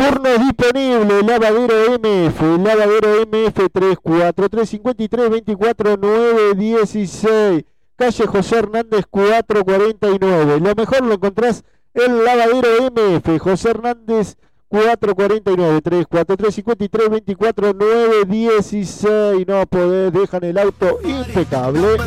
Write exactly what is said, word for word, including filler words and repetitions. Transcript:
Turno disponible, Lavadero M F, Lavadero M F tres cuatro tres cinco tres dos cuatro nueve uno seis, calle José Hernández cuatrocientos cuarenta y nueve. Lo mejor lo encontrás en Lavadero M F, José Hernández cuatrocientos cuarenta y nueve, tres cuatro tres cinco tres dos cuatro nueve uno seis. No podés, dejan el auto impecable.